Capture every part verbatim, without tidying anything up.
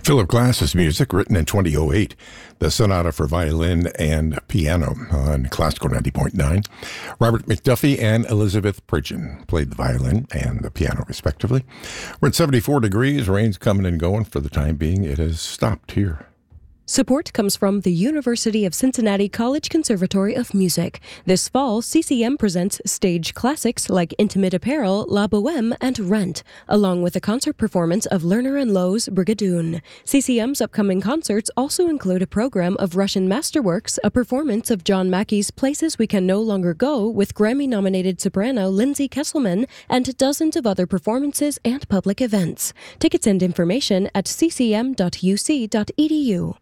Philip Glass's music, written in twenty oh eight, the Sonata for Violin and Piano on Classical ninety point nine. Robert McDuffie and Elizabeth Pridgeon played the violin and the piano, respectively. We're at seventy-four degrees, rain's coming and going. For the time being, it has stopped here. Support comes from the University of Cincinnati College Conservatory of Music. This fall, C C M presents stage classics like Intimate Apparel, La Boheme, and Rent, along with a concert performance of Lerner and Loewe's Brigadoon. C C M's upcoming concerts also include a program of Russian masterworks, a performance of John Mackey's Places We Can No Longer Go with Grammy-nominated soprano Lindsay Kesselman, and dozens of other performances and public events. Tickets and information at c c m dot u c dot e d u.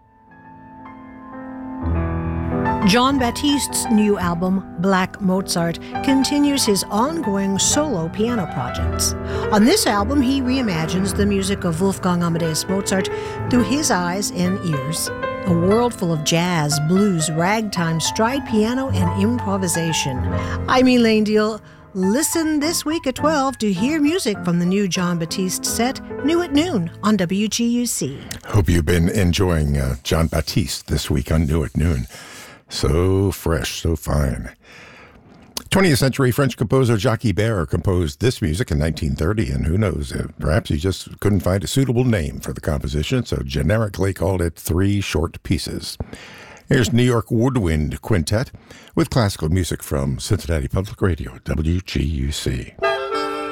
Jon Batiste's new album, Black Mozart, continues his ongoing solo piano projects. On this album, he reimagines the music of Wolfgang Amadeus Mozart through his eyes and ears. A world full of jazz, blues, ragtime, stride piano, and improvisation. I'm Elaine Deal. Listen this week at twelve to hear music from the new Jon Batiste set, New at Noon on W G U C. Hope you've been enjoying uh, Jon Batiste this week on New at Noon. So fresh, so fine. twentieth century French composer Jacques Ibert composed this music in nineteen thirty, and who knows, perhaps he just couldn't find a suitable name for the composition, so generically called it Three Short Pieces. Here's New York Woodwind Quintet with classical music from Cincinnati Public Radio, W G U C.